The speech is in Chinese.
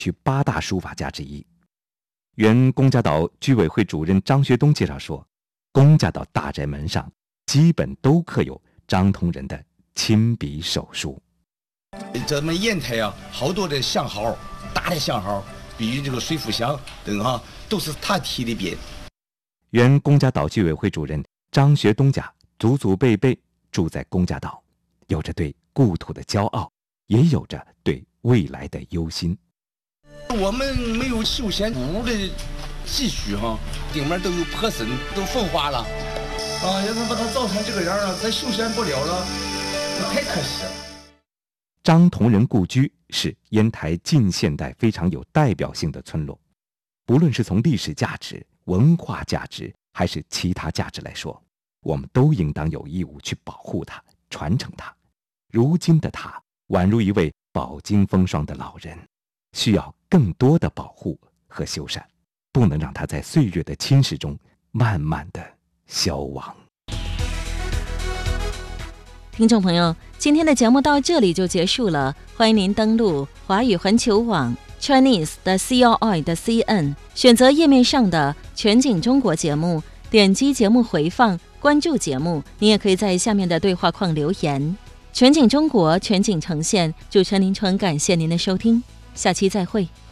取8大书法家之一。原龚家岛居委会主任张学东介绍说，龚家岛大宅门上基本都刻有张同仁的亲笔手书。 咱们烟台啊，好多的相号，大的相号，比如这个水府祥等哈，都是他提的匾。 原龚家岛居委会主任张学东家祖祖辈辈住在龚家岛，有着对故土的骄傲，也有着对未来的忧心。 我们没有休闲古物的继续哈，顶面都有破损，都风化了啊！要是把它造成这个样了，咱休闲不了了，那太可惜了。 张同仁故居是烟台近现代非常有代表性的村落，不论是从历史价值、文化价值还是其他价值来说，我们都应当有义务去保护它、传承它。如今的它宛如一位饱经风霜的老人，需要更多的保护和修缮，不能让它在岁月的侵蚀中慢慢的消亡。 听众朋友，今天的节目到这里就结束了，欢迎您登录华语环球网 Chinese 的 CRI 的 CN， 选择页面上的全景中国节目，点击节目回放，关注节目。您也可以在下面的对话框留言。全景中国，全景呈现，主持人林纯，感谢您的收听，下期再会。